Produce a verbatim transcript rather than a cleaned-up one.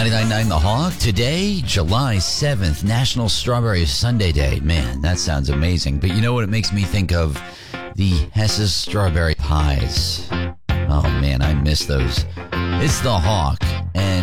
ninety-nine point nine The Hawk. Today, July seventh, National Strawberry Sundae Day. Man, that sounds amazing. But you know what it makes me think of? The Hess's strawberry pies. Oh, man, I miss those. It's The Hawk. And